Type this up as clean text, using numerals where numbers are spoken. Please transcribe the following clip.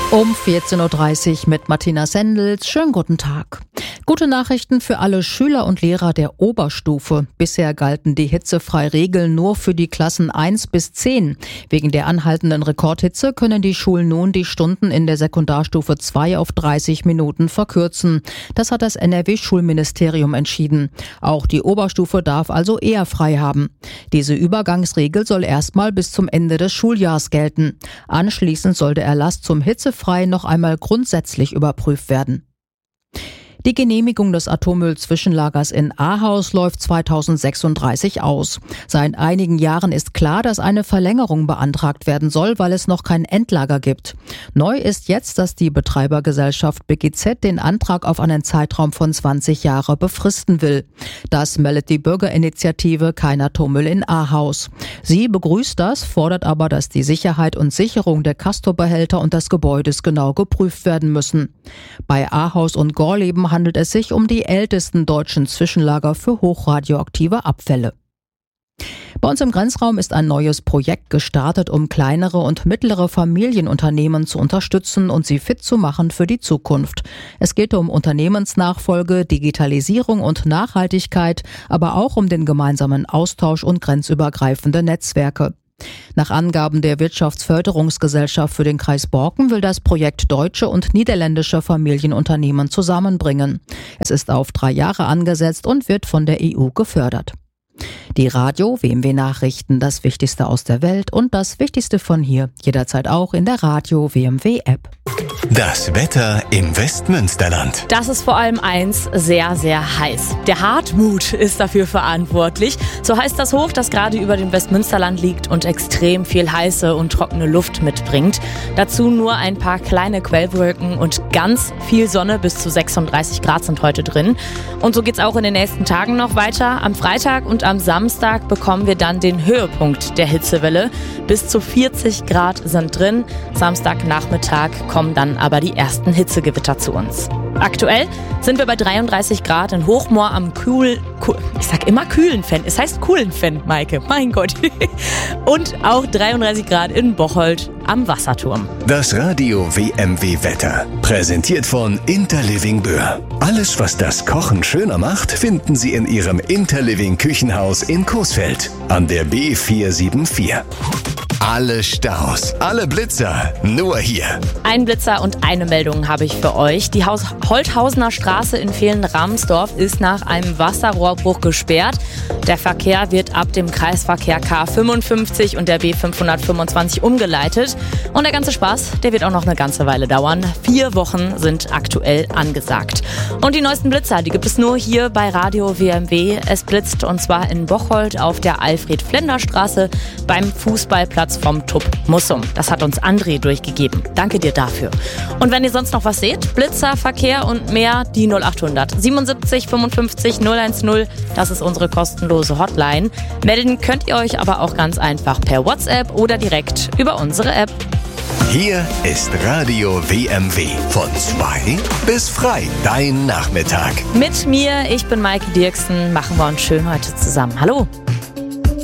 Um 14.30 Uhr mit Martina Sendels. Schönen guten Tag. Gute Nachrichten für alle Schüler und Lehrer der Oberstufe. Bisher galten die Hitzefrei-Regeln nur für die Klassen 1 bis 10. Wegen der anhaltenden Rekordhitze können die Schulen nun die Stunden in der Sekundarstufe 2 auf 30 Minuten verkürzen. Das hat das NRW-Schulministerium entschieden. Auch die Oberstufe darf also eher frei haben. Diese Übergangsregel soll erstmal bis zum Ende des Schuljahrs gelten. Anschließend soll der Erlass zum Hitzefrei noch einmal grundsätzlich überprüft werden. Die Genehmigung des Atommüll-Zwischenlagers in Ahaus läuft 2036 aus. Seit einigen Jahren ist klar, dass eine Verlängerung beantragt werden soll, weil es noch kein Endlager gibt. Neu ist jetzt, dass die Betreibergesellschaft BGZ den Antrag auf einen Zeitraum von 20 Jahre befristen will. Das meldet die Bürgerinitiative Kein Atommüll in Ahaus. Sie begrüßt das, fordert aber, dass die Sicherheit und Sicherung der Castor-Behälter und des Gebäudes genau geprüft werden müssen. Bei Ahaus und Gorleben handelt es sich um die ältesten deutschen Zwischenlager für hochradioaktive Abfälle. Bei uns im Grenzraum ist ein neues Projekt gestartet, um kleinere und mittlere Familienunternehmen zu unterstützen und sie fit zu machen für die Zukunft. Es geht um Unternehmensnachfolge, Digitalisierung und Nachhaltigkeit, aber auch um den gemeinsamen Austausch und grenzübergreifende Netzwerke. Nach Angaben der Wirtschaftsförderungsgesellschaft für den Kreis Borken will das Projekt deutsche und niederländische Familienunternehmen zusammenbringen. Es ist auf 3 Jahre angesetzt und wird von der EU gefördert. Die Radio WMW Nachrichten, das Wichtigste aus der Welt und das Wichtigste von hier, jederzeit auch in der Radio WMW App. Das Wetter im Westmünsterland. Das ist vor allem eins, sehr, sehr heiß. Der Hartmut ist dafür verantwortlich. So heißt das Hoch, das gerade über dem Westmünsterland liegt und extrem viel heiße und trockene Luft mitbringt. Dazu nur ein paar kleine Quellwolken und ganz viel Sonne, bis zu 36 Grad sind heute drin. Und so geht's auch in den nächsten Tagen noch weiter. Am Freitag und am Samstag bekommen wir dann den Höhepunkt der Hitzewelle. Bis zu 40 Grad sind drin. Samstagnachmittag kommen dann aber die ersten Hitzegewitter zu uns. Aktuell sind wir bei 33 Grad in Hochmoor am ich sag immer Kühlenfenn. Es heißt Kuhlenfenn, Maike. Mein Gott. Und auch 33 Grad in Bocholt am Wasserturm. Das Radio WMW Wetter. Präsentiert von Interliving Böhr. Alles, was das Kochen schöner macht, finden Sie in Ihrem Interliving Küchenhaus in Coesfeld an der B474. Alle Staus, alle Blitzer, nur hier. Ein Blitzer und eine Meldung habe ich für euch. Die Holthausener Straße in Vehlen-Ramsdorf ist nach einem Wasserrohrbruch gesperrt. Der Verkehr wird ab dem Kreisverkehr K55 und der B525 umgeleitet. Und der ganze Spaß, der wird auch noch eine ganze Weile dauern. 4 Wochen sind aktuell angesagt. Und die neuesten Blitzer, die gibt es nur hier bei Radio WMW. Es blitzt und zwar in Bocholt auf der Alfred-Flender-Straße beim Fußballplatz vom TuB Mussum. Das hat uns André durchgegeben. Danke dir dafür. Und wenn ihr sonst noch was seht, Blitzer, Verkehr und mehr, die 0800 77 55 010, das ist unsere kostenlose Hotline. Melden könnt ihr euch aber auch ganz einfach per WhatsApp oder direkt über unsere App. Hier ist Radio WMW. Von 2 bis frei. Dein Nachmittag. Mit mir, ich bin Maike Dirksen. Machen wir uns schön heute zusammen. Hallo.